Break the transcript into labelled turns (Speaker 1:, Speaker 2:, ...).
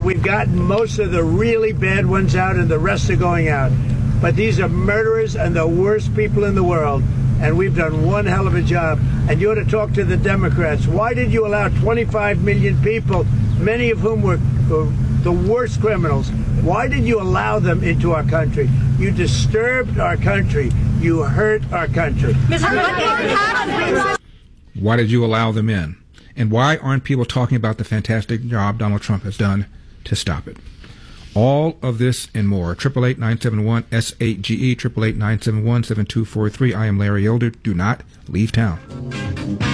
Speaker 1: We've gotten most of the really bad ones out, and the rest are going out. But these are murderers and the worst people in the world, and we've done one hell of a job. And you ought to talk to the Democrats. Why did you allow 25 million people, many of whom were the worst criminals? Why did you allow them into our country? You disturbed our country. You hurt our country.
Speaker 2: Why did you allow them in? And why aren't people talking about the fantastic job Donald Trump has done to stop it? All of this and more. 888-971-SAGE, 888-971-7243. I am Larry Elder. Do not leave town.